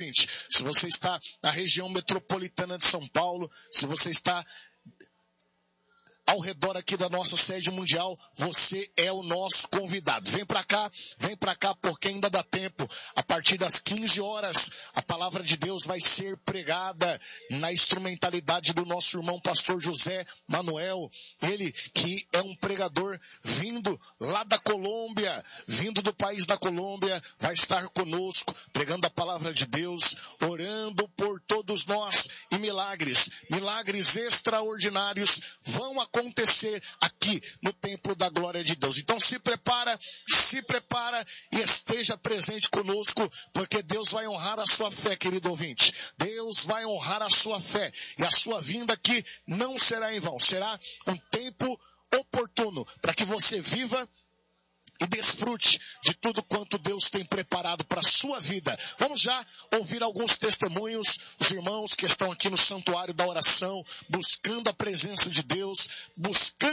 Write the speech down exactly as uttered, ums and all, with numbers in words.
ouvinte, se você está na região metropolitana de São Paulo, se você está ao redor aqui da nossa sede mundial, você é o nosso convidado. Vem para cá, vem para cá, porque ainda dá tempo. A partir das quinze horas, a palavra de Deus vai ser pregada na instrumentalidade do nosso irmão pastor José Manuel. Ele que é um pregador vindo lá da Colômbia, vindo do país da Colômbia, vai estar conosco, pregando a palavra de Deus, orando por todos nós. E milagres, milagres extraordinários vão acontecer. acontecer aqui no templo da glória de Deus. Então se prepara, se prepara e esteja presente conosco, porque Deus vai honrar a sua fé, querido ouvinte. Deus vai honrar a sua fé e a sua vinda aqui não será em vão. Será um tempo oportuno para que você viva e desfrute de tudo quanto Deus tem preparado para a sua vida. Vamos já ouvir alguns testemunhos, os irmãos que estão aqui no santuário da oração, buscando a presença de Deus, buscando